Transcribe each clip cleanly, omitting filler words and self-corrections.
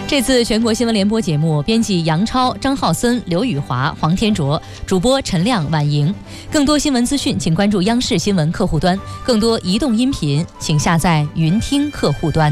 这次全国新闻联播节目，编辑杨超、张浩森、刘宇华、黄天卓，主播陈亮、婉莹。更多新闻资讯，请关注央视新闻客户端；更多移动音频，请下载云听客户端。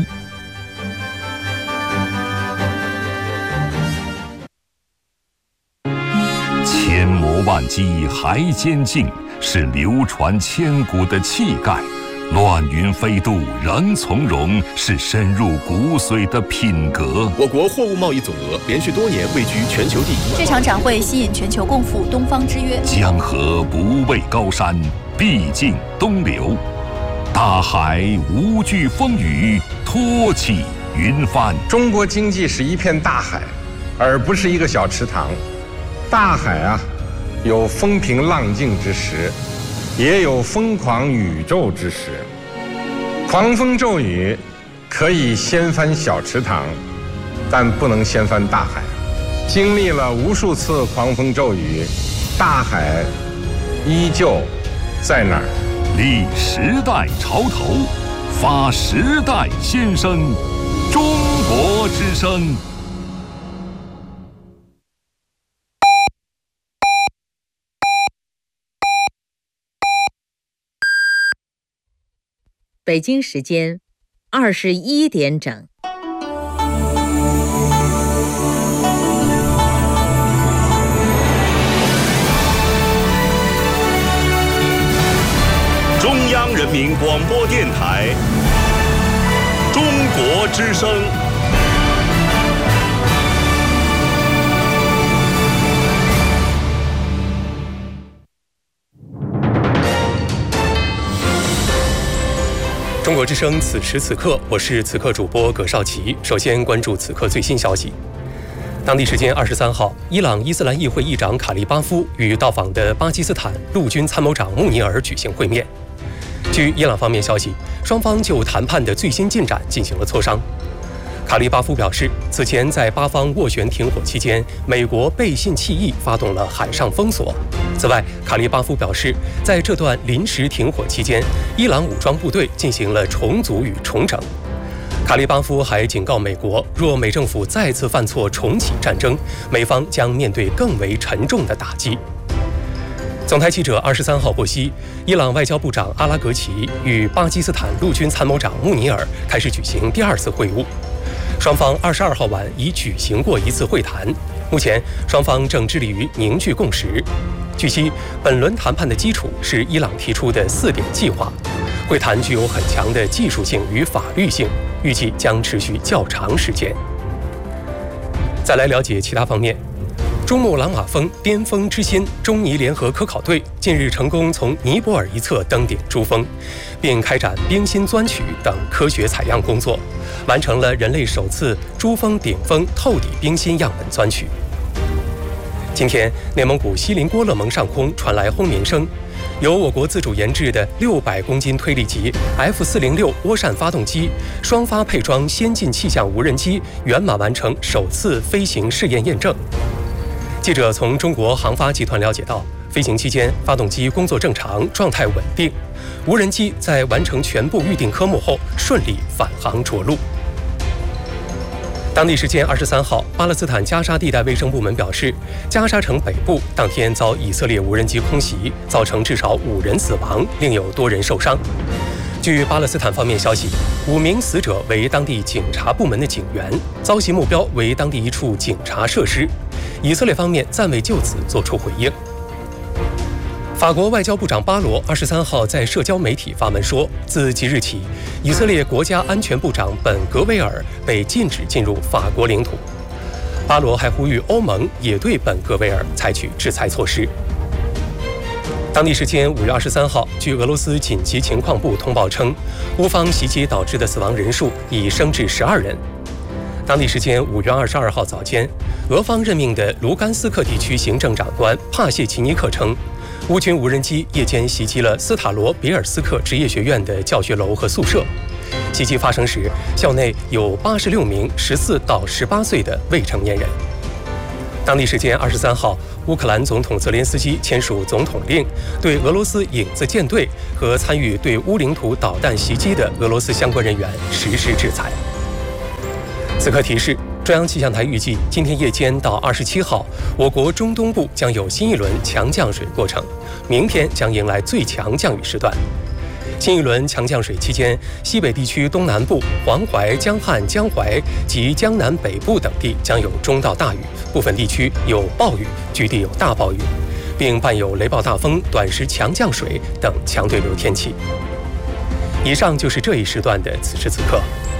千磨万击还坚劲，是流传千古的气概。乱云飞渡仍从容，是深入骨髓的品格。 我国货物贸易总额连续多年位居全球第一。 这场展会吸引全球共赴东方之约。 江河不畏高山，必经东流。大海无惧风雨，托起云帆。 中国经济是一片大海，而不是一个小池塘。大海啊，有风平浪静之时，也有疯狂宇宙之时。狂风骤雨可以掀翻小池塘，但不能掀翻大海。经历了无数次狂风骤雨，大海依旧在那儿。 立时代潮头，发时代先声，中国之声。 北京时间21点整。 中央人民广播电台中国之声。中国之声，此时此刻，我是此刻主播葛绍奇。首先关注此刻最新消息。当地时间23号，伊朗伊斯兰议会议长卡利巴夫与到访的巴基斯坦陆军参谋长穆尼尔举行会面。据伊朗方面消息，双方就谈判的最新进展进行了磋商。卡利巴夫表示，此前在巴方斡旋停火期间，美国背信弃义，发动了海上封锁。此外，卡利巴夫表示，在这段临时停火期间，伊朗武装部队进行了重组与重整。卡利巴夫还警告美国，若美政府再次犯错重启战争，美方将面对更为沉重的打击。总台记者23号获悉，伊朗外交部长阿拉格齐与巴基斯坦陆军参谋长穆尼尔开始举行第2次会晤。双方22号晚已举行过1次会谈，目前双方正致力于凝聚共识。据悉，本轮谈判的基础是伊朗提出的4点计划，会谈具有很强的技术性与法律性，预计将持续较长时间。再来了解其他方面。珠穆朗玛峰巅峰之星中尼联合科考队近日成功从尼泊尔一侧登顶珠峰，并开展冰芯钻取等科学采样工作，完成了人类首次珠峰顶峰透底冰芯样本钻取。今天，内蒙古锡林郭勒盟上空传来轰鸣声，由我国自主研制的600公斤推力级 F406涡扇发动机双发配装先进气象无人机圆满完成首次飞行试验验证。记者从中国航发集团了解到，飞行期间发动机工作正常，状态稳定，无人机在完成全部预定科目后顺利返航着陆。当地时间23号，巴勒斯坦加沙地带卫生部门表示，加沙城北部当天遭以色列无人机空袭，造成至少5人死亡，另有多人受伤。据巴勒斯坦方面消息，5名死者为当地警察部门的警员，遭袭目标为当地一处警察设施。以色列方面暂未就此作出回应。法国外交部长巴罗23号在社交媒体发文说，自即日起，以色列国家安全部长本·格维尔被禁止进入法国领土。巴罗还呼吁欧盟也对本·格维尔采取制裁措施。当地时间5月23号，据俄罗斯紧急情况部通报称，乌方袭击导致的死亡人数已升至12人。当地时间5月22号早间，俄方任命的卢甘斯克地区行政长官帕谢奇尼克称，乌军无人机夜间袭击了斯塔罗别尔斯克职业学院的教学楼和宿舍。袭击发生时，校内有86名14到18岁的未成年人。当地时间23号，乌克兰总统泽连斯基签署总统令，对俄罗斯影子舰队和参与对乌领土导弹袭击的俄罗斯相关人员实施制裁。此刻提示， 中央气象台预计，今天夜间到27号，我国中东部将有新一轮强降水过程，明天将迎来最强降雨时段。新一轮强降水期间，西北地区东南部、黄淮、江汉、江淮及江南北部等地将有中到大雨，部分地区有暴雨，局地有大暴雨，并伴有雷暴大风、短时强降水等强对流天气。以上就是这一时段的此时此刻。